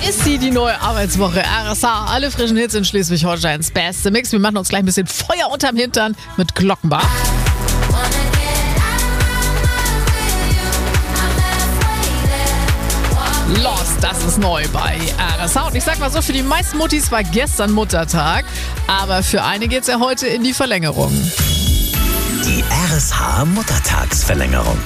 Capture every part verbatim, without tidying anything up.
ist sie, die neue Arbeitswoche. R S H, alle frischen Hits in Schleswig-Holsteins beste Mix. Wir machen uns gleich ein bisschen Feuer unterm Hintern mit Glockenbach. Lost, das ist neu bei R S H. Und ich sag mal so, für die meisten Muttis war gestern Muttertag, aber für eine geht's ja heute in die Verlängerung. Die R S H Muttertagsverlängerung.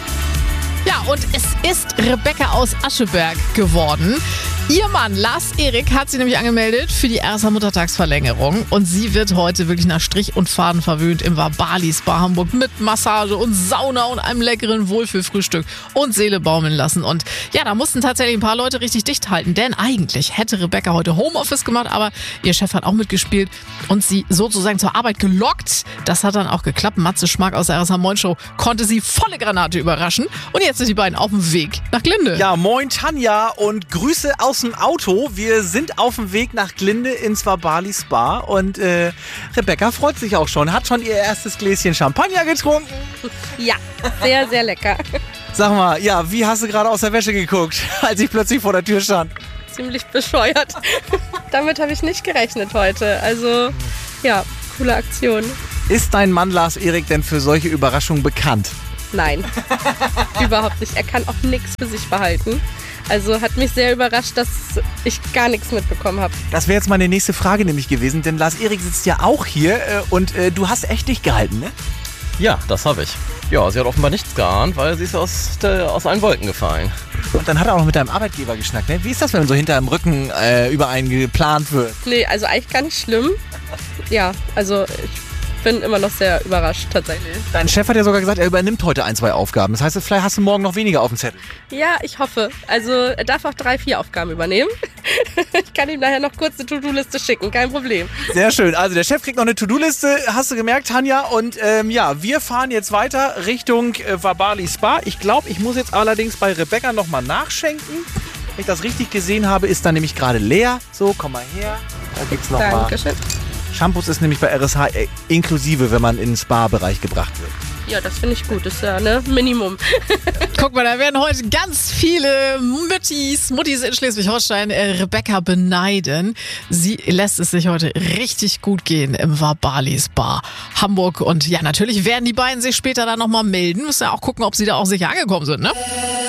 Ja, und es ist Rebecca aus Ascheberg geworden. Ihr Mann Lars Erik hat sie nämlich angemeldet für die R S H Muttertagsverlängerung und sie wird heute wirklich nach Strich und Faden verwöhnt im Vabali Spa Hamburg mit Massage und Sauna und einem leckeren Wohlfühlfrühstück und Seele baumeln lassen. Und ja, da mussten tatsächlich ein paar Leute richtig dicht halten, denn eigentlich hätte Rebecca heute Homeoffice gemacht, aber ihr Chef hat auch mitgespielt und sie sozusagen zur Arbeit gelockt. Das hat dann auch geklappt. Matze Schmack aus der R S H Moin Show konnte sie volle Granate überraschen und jetzt sind die beiden auf dem Weg nach Glinde. Ja, moin Tanja und Grüße aus dem Auto. Wir sind auf dem Weg nach Glinde ins Vabali Spa und äh, Rebecca freut sich auch schon, hat schon ihr erstes Gläschen Champagner getrunken. Ja, sehr, sehr lecker. Sag mal, ja, wie hast du gerade aus der Wäsche geguckt, als ich plötzlich vor der Tür stand? Ziemlich bescheuert. Damit habe ich nicht gerechnet heute. Also, ja, coole Aktion. Ist dein Mann Lars Erik denn für solche Überraschungen bekannt? Nein, überhaupt nicht. Er kann auch nichts für sich behalten. Also hat mich sehr überrascht, dass ich gar nichts mitbekommen habe. Das wäre jetzt meine nächste Frage nämlich gewesen, denn Lars Erik sitzt ja auch hier äh, und äh, du hast echt dicht gehalten, ne? Ja, das habe ich. Ja, sie hat offenbar nichts geahnt, weil sie ist aus, der, aus allen Wolken gefallen. Und dann hat er auch noch mit deinem Arbeitgeber geschnackt, ne? Wie ist das, wenn so hinter dem Rücken äh, über einen geplant wird? Nee, also eigentlich gar nicht schlimm. Ja, also ich bin immer noch sehr überrascht tatsächlich. Dein Chef hat ja sogar gesagt, er übernimmt heute ein, zwei Aufgaben. Das heißt, vielleicht hast du morgen noch weniger auf dem Zettel. Ja, ich hoffe. Also er darf auch drei, vier Aufgaben übernehmen. Ich kann ihm nachher noch kurz eine To-Do-Liste schicken, kein Problem. Sehr schön. Also der Chef kriegt noch eine To-Do-Liste, hast du gemerkt, Tanja. Und ähm, ja, wir fahren jetzt weiter Richtung äh, Vabali Spa. Ich glaube, ich muss jetzt allerdings bei Rebecca nochmal nachschenken. Wenn ich das richtig gesehen habe, ist da nämlich gerade leer. So, komm mal her. Da gibt's noch mal. Dankeschön. Shampoos ist nämlich bei R S H inklusive, wenn man in den Spa-Bereich gebracht wird. Ja, das finde ich gut. Das ist ja ne Minimum. Guck mal, da werden heute ganz viele Muttis, Muttis in Schleswig-Holstein äh, Rebecca beneiden. Sie lässt es sich heute richtig gut gehen im Vabali Spa Hamburg. Und ja, natürlich werden die beiden sich später dann nochmal melden. Müssen ja auch gucken, ob sie da auch sicher angekommen sind, ne?